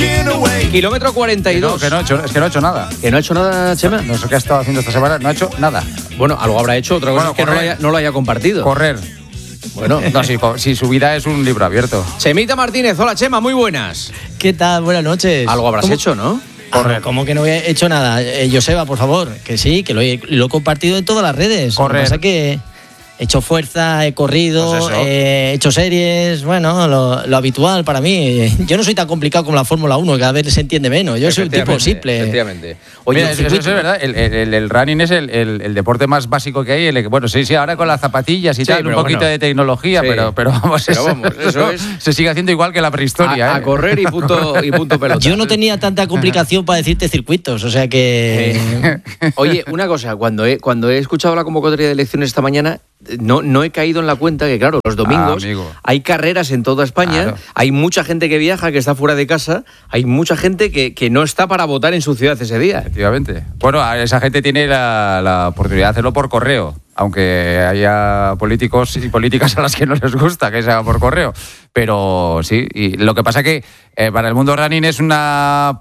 Kilómetro 42. Que no he hecho nada. ¿Que no ha hecho nada, Chema? No sé qué ha estado haciendo esta semana, no ha hecho nada. Bueno, algo habrá hecho, otra cosa es que no lo haya compartido. Correr. Bueno, No, si su vida es un libro abierto. Chemita Martínez, hola Chema, muy buenas. ¿Qué tal? Buenas noches. Algo habrás hecho, ¿no? Correr. ¿Cómo que no he hecho nada? Joseba, por favor, que sí, que lo he compartido en todas las redes. Correr. Lo que pasa es que he hecho fuerza, he corrido, Pues eso. he hecho series, bueno, lo habitual para mí. Yo no soy tan complicado como la Fórmula 1, que cada vez se entiende menos. Yo soy un tipo simple. Efectivamente. Oye, Oye, eso es verdad. El running es el deporte más básico que hay. Bueno, sí, ahora con las zapatillas y Sí, tal, un pero poquito bueno. de tecnología, Sí. pero vamos, eso es. se sigue haciendo igual que la prehistoria. a correr y punto pelota. Yo no tenía tanta complicación para decirte circuitos, o sea que... Oye, una cosa, cuando he escuchado la convocatoria de elecciones esta mañana, no he caído en la cuenta que, claro, los domingos hay carreras en toda España, Claro. hay mucha gente que viaja, que está fuera de casa, hay mucha gente que no está para votar en su ciudad ese día. Efectivamente. Bueno, esa gente tiene la oportunidad de hacerlo por correo, aunque haya políticos y políticas a las que no les gusta que sea por correo. Pero sí, y lo que pasa que para el mundo running es una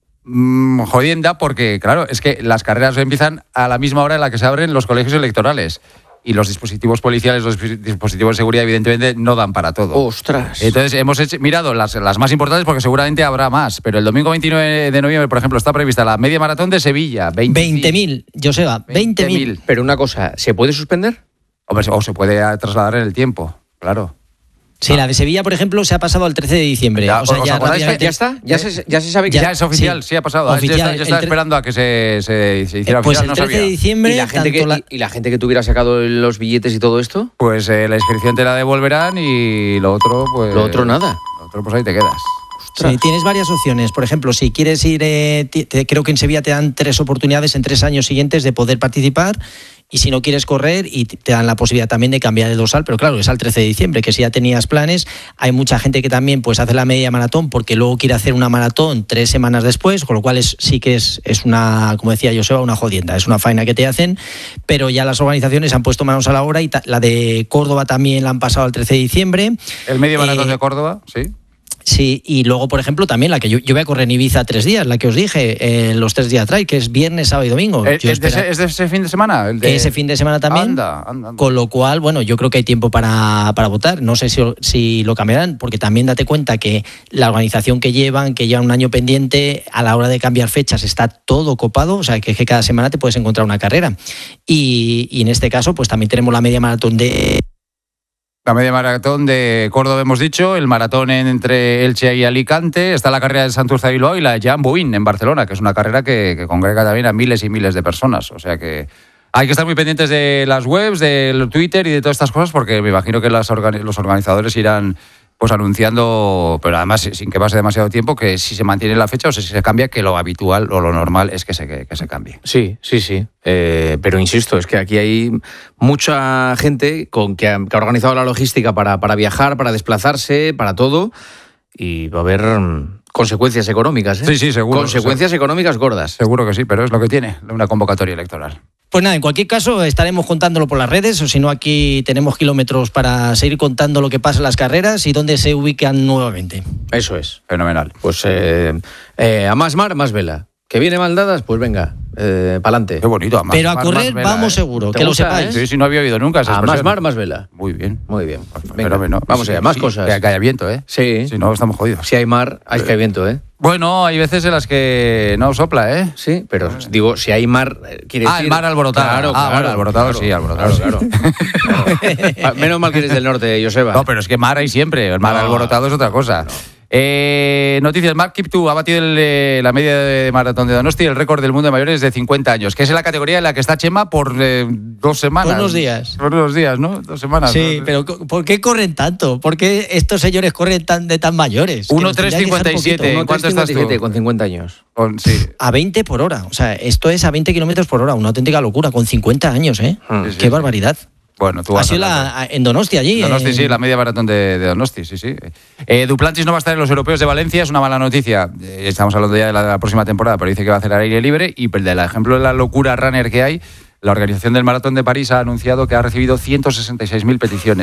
jodienda porque, claro, es que las carreras empiezan a la misma hora en la que se abren los colegios electorales. Y los dispositivos policiales, los dispositivos de seguridad, evidentemente, no dan para todo. ¡Ostras! Entonces, hemos mirado las más importantes porque seguramente habrá más. Pero el domingo 29 de noviembre, por ejemplo, está prevista la media maratón de Sevilla. 20.000, Joseba, 20.000. Pero una cosa, ¿se puede suspender? Hombre, o se puede trasladar en el tiempo, claro. Sí, la de Sevilla, por ejemplo, se ha pasado al 13 de diciembre. Ya, o sea, ¿os ya acordáis? rápidamente- ¿Ya está? ¿Ya se sabe que Ya es oficial, sí ha pasado. Oficial, Yo estaba esperando a que se hiciera pues oficial, el no 13 sabía. de diciembre... ¿Y la gente tanto ¿Y la gente que tuviera sacado los billetes y todo esto? Pues la inscripción te la devolverán y lo otro, pues... Lo otro nada. Lo otro, pues ahí te quedas. Sí, tienes varias opciones. Por ejemplo, si quieres ir, creo que en Sevilla te dan 3 oportunidades en 3 años siguientes de poder participar. Y si no quieres correr, y te dan la posibilidad también de cambiar el dorsal, pero claro, es al 13 de diciembre, que si ya tenías planes. Hay mucha gente que también pues hace la media maratón porque luego quiere hacer una maratón 3 semanas después, con lo cual sí que es una, como decía Joseba, una jodienda, es una faena que te hacen, pero ya las organizaciones han puesto manos a la obra y la de Córdoba también la han pasado al 13 de diciembre. El medio maratón de Córdoba, sí. Sí, y luego, por ejemplo, también la que yo voy a correr en Ibiza 3 días, la que os dije, los 3 días trail, que es viernes, sábado y domingo. ¿Es de ese fin de semana? Ese fin de semana también. Anda. Con lo cual, bueno, yo creo que hay tiempo para votar. No sé si lo cambiarán, porque también date cuenta que la organización que lleva un año pendiente, a la hora de cambiar fechas está todo copado, o sea, que cada semana te puedes encontrar una carrera. Y en este caso, pues también tenemos la media maratón de... La media maratón de Córdoba hemos dicho, el maratón entre Elche y Alicante, está la carrera de Santurce de Bilbao y la Jan Boín en Barcelona, que es una carrera que congrega también a miles y miles de personas. O sea que hay que estar muy pendientes de las webs, del Twitter y de todas estas cosas, porque me imagino que los organizadores irán pues anunciando, pero además sin que pase demasiado tiempo, que si se mantiene la fecha o si se cambia, que lo habitual o lo normal es que se cambie. Sí. Pero insisto, es que aquí hay mucha gente que ha organizado la logística para viajar, para desplazarse, para todo, y va a haber consecuencias económicas. Sí, seguro. Consecuencias económicas gordas. Seguro que sí, pero es lo que tiene una convocatoria electoral. Pues nada, en cualquier caso estaremos contándolo por las redes, o si no aquí tenemos kilómetros para seguir contando lo que pasa en las carreras y dónde se ubican nuevamente. Eso es. Fenomenal. Pues a más mar, más vela. Que viene mal dadas, pues venga, pa'lante. Qué bonito. Pero a correr vamos seguro, que lo sepáis. Sí, no había oído nunca esa A más expresión. mar, más vela. Muy bien. Muy bien. Venga, Fenómeno. vamos allá, más cosas. Que haya viento, ¿eh? Sí. Si no, estamos jodidos. Si hay mar, hay que hay viento, ¿eh? Bueno, hay veces en las que no sopla, ¿eh? Sí, pero digo, si hay mar, quiere decir... el mar alborotado. Claro, bueno, alborotado sí, alborotado claro. Menos mal que eres del norte, Joseba. No, pero es que mar hay siempre. El mar alborotado es otra cosa. Noticias. Mark Kiptu ha batido la media de maratón de Donosti, el récord del mundo de mayores de 50 años, que es la categoría en la que está Chema por 2 semanas. Por unos días. Por unos días, ¿no? 2 semanas. Sí, ¿no? pero ¿por qué corren tanto? ¿Por qué estos señores corren tan mayores? 1:3:57. ¿En cuánto estás tú? Con 50 años. Sí. A 20 por hora. O sea, esto es a 20 kilómetros por hora. Una auténtica locura. Con 50 años, ¿eh? Sí, Qué barbaridad. Bueno, tú Ha vas sido en Donosti allí. Donosti, sí, la media maratón de Donosti, sí. Duplantis no va a estar en los europeos de Valencia, es una mala noticia. Estamos hablando ya de la próxima temporada, pero dice que va a hacer al aire libre. Y del ejemplo de la locura runner que hay, la organización del Maratón de París ha anunciado que ha recibido 166.000 peticiones.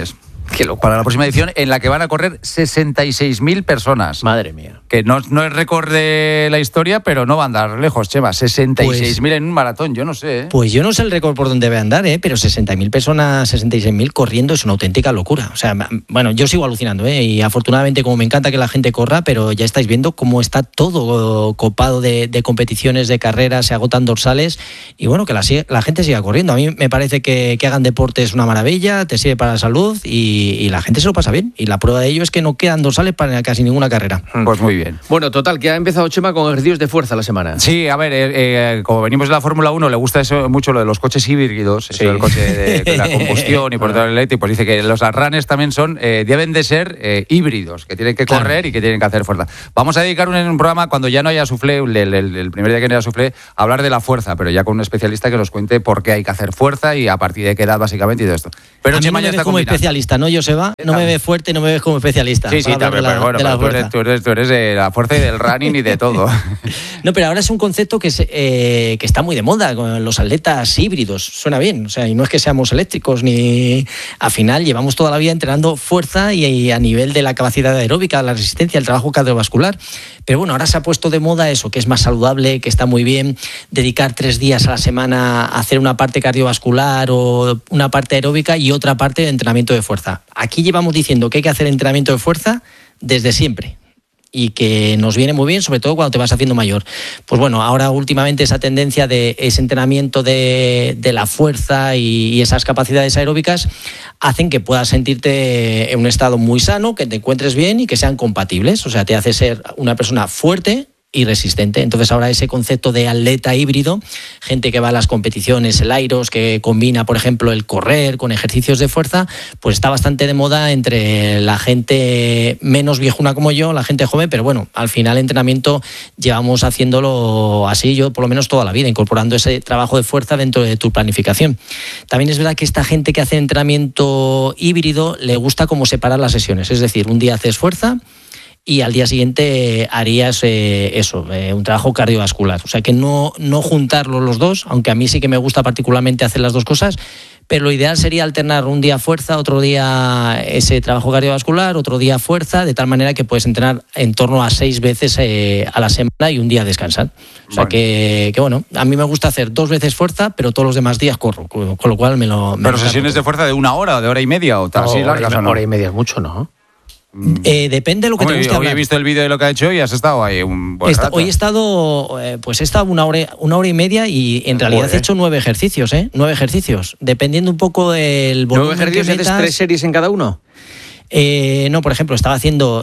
Qué locura. Para la próxima edición, en la que van a correr 66.000 personas. Madre mía. Que no es récord de la historia, pero no va a andar lejos, Chema. 66.000 en un maratón, yo no sé. Pues yo no sé el récord por dónde debe andar, pero 60.000 personas, 66.000 corriendo es una auténtica locura. O sea, bueno, yo sigo alucinando, y afortunadamente, como me encanta que la gente corra, pero ya estáis viendo cómo está todo copado de competiciones, de carreras, se agotan dorsales, y bueno, que la gente siga corriendo. A mí me parece que hagan deporte es una maravilla, te sirve para la salud y la gente se lo pasa bien. Y la prueba de ello es que no quedan dorsales para casi ninguna carrera. Pues muy bien. Bueno, total, que ha empezado Chema con ejercicios de fuerza la semana. Sí, a ver, como venimos de la Fórmula 1, le gusta eso mucho lo de los coches híbridos, Sí. eso del coche de la combustión y por todo el eléctrico. Pues dice que los runners también deben de ser híbridos, que tienen que correr y que tienen que hacer fuerza. Vamos a dedicar un programa cuando ya no haya soufflé, el primer día que no haya soufflé, a hablar de la fuerza, pero ya con un especialista que nos cuente por qué hay que hacer fuerza y a partir de qué edad básicamente y todo esto. Pero a mí no me ves como especialista, ¿no, Joseba? No me ves fuerte, no me ves como especialista. Sí, también, pero bueno, tú eres de la fuerza y del running y de todo. No, pero ahora es un concepto que está muy de moda, con los atletas híbridos. Suena bien, o sea, y no es que seamos eléctricos, ni al final llevamos toda la vida entrenando fuerza y a nivel de la capacidad aeróbica, la resistencia, el trabajo cardiovascular. Pero bueno, ahora se ha puesto de moda eso, que es más saludable, que está muy bien, dedicar 3 días a la semana a hacer una parte cardiovascular o una parte aeróbica y otra parte de entrenamiento de fuerza. Aquí llevamos diciendo que hay que hacer entrenamiento de fuerza desde siempre y que nos viene muy bien, sobre todo cuando te vas haciendo mayor. Pues bueno, ahora últimamente esa tendencia de ese entrenamiento de la fuerza y esas capacidades aeróbicas hacen que puedas sentirte en un estado muy sano, que te encuentres bien y que sean compatibles. O sea, te hace ser una persona fuerte y resistente. Entonces ahora ese concepto de atleta híbrido, gente que va a las competiciones, el Ironman, que combina, por ejemplo, el correr con ejercicios de fuerza, pues está bastante de moda entre la gente menos viejuna como yo, la gente joven, pero bueno, al final entrenamiento llevamos haciéndolo así, yo por lo menos toda la vida, incorporando ese trabajo de fuerza dentro de tu planificación. También es verdad que esta gente que hace entrenamiento híbrido le gusta como separar las sesiones, es decir, un día haces fuerza y al día siguiente harías un trabajo cardiovascular. O sea, que no juntarlos los dos, aunque a mí sí que me gusta particularmente hacer las dos cosas, pero lo ideal sería alternar un día fuerza, otro día ese trabajo cardiovascular, otro día fuerza, de tal manera que puedes entrenar en torno a 6 veces a la semana y un día descansar. O sea, que bueno, a mí me gusta hacer 2 veces fuerza, pero todos los demás días corro, con lo cual Pero sesiones de fuerza de 1 hora, de 1:30 o tal, así largas o no. 1:30 es mucho, ¿no? Depende de lo que te guste hablar. Hoy he visto el vídeo de lo que ha hecho y has estado ahí un buen rato. Hoy he estado, pues he estado 1 hora y media y en realidad he hecho 9 ejercicios, 9 ejercicios, dependiendo un poco del volumen. 9 ejercicios, ¿haces 3 series en cada uno? No, por ejemplo, estaba haciendo,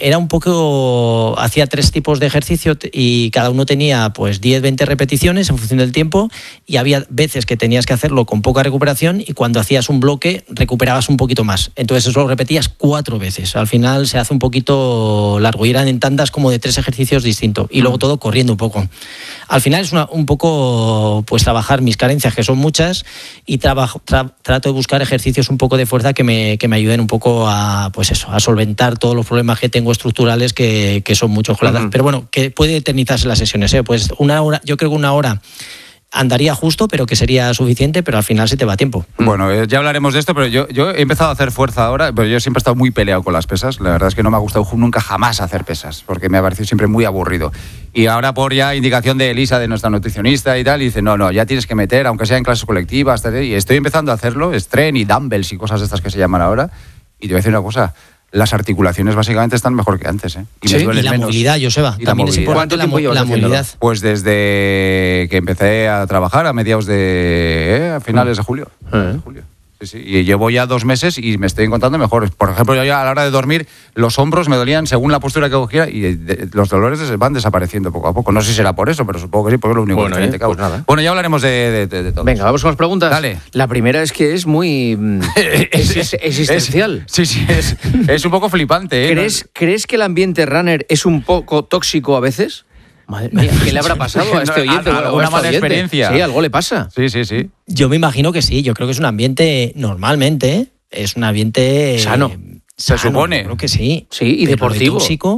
hacía 3 tipos de ejercicio y cada uno tenía pues 10-20 repeticiones en función del tiempo y había veces que tenías que hacerlo con poca recuperación y cuando hacías un bloque recuperabas un poquito más. Entonces eso lo repetías 4 veces. Al final se hace un poquito largo y eran en tandas como de 3 ejercicios distintos y luego todo corriendo un poco. Al final es un poco pues trabajar mis carencias, que son muchas, y trato de buscar ejercicios un poco de fuerza que me ayuden un poco a solventar todos los problemas que tengo estructurales que son muchos. Pero bueno, que puede eternizarse las sesiones, pues 1 hora, yo creo que 1 hora andaría justo, pero que sería suficiente, pero al final se te va tiempo. Bueno, ya hablaremos de esto, pero yo he empezado a hacer fuerza ahora, pero yo siempre he estado muy peleado con las pesas. La verdad es que no me ha gustado nunca jamás hacer pesas, porque me ha parecido siempre muy aburrido. Y ahora por ya indicación de Elisa, de nuestra nutricionista y tal, y dice, no, ya tienes que meter, aunque sea en clases colectivas, y estoy empezando a hacerlo, estren y dumbbells y cosas de estas que se llaman ahora. Y te voy a decir una cosa, las articulaciones básicamente están mejor que antes, Y me duelen y la menos. Movilidad, Joseba, y también es importante la movilidad. Pues desde que empecé a trabajar a mediados a finales de julio. Sí, y llevo ya 2 meses y me estoy encontrando mejor. Por ejemplo, yo ya a la hora de dormir, los hombros me dolían según la postura que cogiera y los dolores van desapareciendo poco a poco. No sé si será por eso, pero supongo que sí, porque es lo único que pues nada. Bueno, ya hablaremos de todo. Venga, vamos con las preguntas. Dale. La primera es que es muy existencial. Sí, es un poco flipante. ¿Crees que el ambiente runner es un poco tóxico a veces? Madre mía, ¿qué le habrá pasado a este oyente? Una mala experiencia. Sí, algo le pasa. Sí. Yo me imagino que sí. Yo creo que es un ambiente, normalmente, es un ambiente sano. Se supone. Creo que sí. Sí, y deportivo. Tóxico.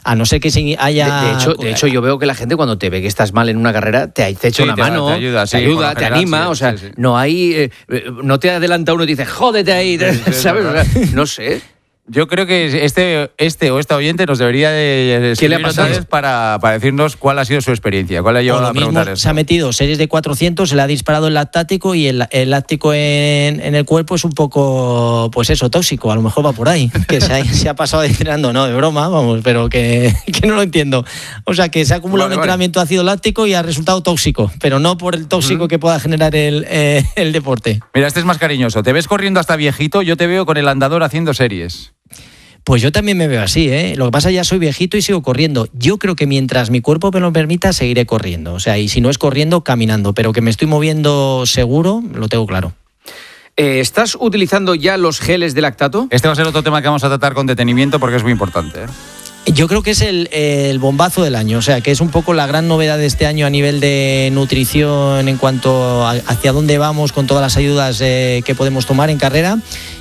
A no ser que haya... De hecho, yo veo que la gente cuando te ve que estás mal en una carrera te echa una mano, te ayuda, te anima, o sea, no hay... no te adelanta uno y te dice, jódete ahí, ¿sabes? O sea, no sé. Yo creo que este o esta oyente nos debería de ¿Qué le ha pasado? para decirnos cuál ha sido su experiencia, cuál le ha llevado a preguntar eso. Se ha metido series de 400, se le ha disparado el lactático y el láctico en el cuerpo es un poco, pues eso, tóxico, a lo mejor va por ahí, que se ha pasado entrenando, no, de broma, vamos, pero que no lo entiendo. O sea, que se ha acumulado un entrenamiento de ácido láctico y ha resultado tóxico, pero no por el tóxico que pueda generar el deporte. Mira, este es más cariñoso. Te ves corriendo hasta viejito, yo te veo con el andador haciendo series. Pues yo también me veo así, ¿eh? Lo que pasa es que ya soy viejito y sigo corriendo. Yo creo que mientras mi cuerpo me lo permita, seguiré corriendo. O sea, y si no es corriendo, caminando. Pero que me estoy moviendo seguro, lo tengo claro. ¿Estás utilizando ya los geles de lactato? Este va a ser otro tema que vamos a tratar con detenimiento porque es muy importante, ¿eh? Yo creo que es el bombazo del año, o sea, que es un poco la gran novedad de este año a nivel de nutrición en cuanto a hacia dónde vamos con todas las ayudas que podemos tomar en carrera.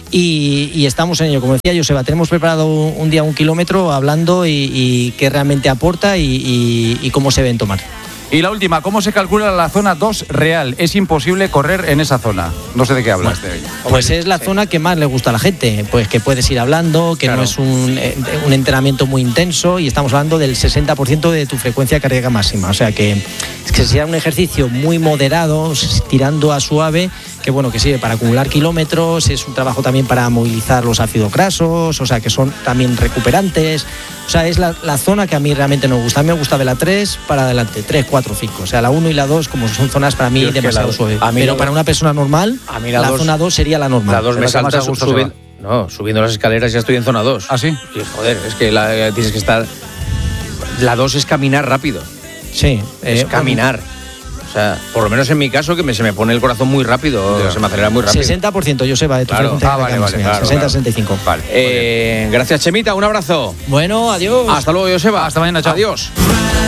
Y estamos en ello, como decía Joseba, tenemos preparado un día 1 kilómetro hablando y qué realmente aporta y cómo se deben tomar. Y la última, ¿cómo se calcula la zona 2 real? Es imposible correr en esa zona. No sé de qué hablas de ella. Pues es la zona que más le gusta a la gente, pues que puedes ir hablando, que no es un entrenamiento muy intenso y estamos hablando del 60% de tu frecuencia cardíaca máxima. O sea que sea un ejercicio muy moderado, tirando a suave, que bueno, que sirve para acumular kilómetros, es un trabajo también para movilizar los ácidos grasos, o sea que son también recuperantes. O sea, es la zona que a mí realmente no me gusta. A mí me gusta de la 3 para adelante, 3, 4, 5. O sea, la 1 y la 2 como son zonas para mí demasiado suaves. Pero para una persona normal, a mí la zona 2 sería la normal. La 2 me salta subiendo las escaleras ya estoy en zona 2. ¿Ah, sí? Y, joder, es que tienes que estar... La 2 es caminar rápido. Sí. Es caminar. O sea, por lo menos en mi caso, que se me pone el corazón muy rápido, se me acelera muy rápido. 60%, Joseba, de tu frecuencia. Vale, claro, 60-65. Vale. Gracias, Chemita, un abrazo. Bueno, adiós. Hasta luego, Joseba. Hasta mañana, chao. Adiós.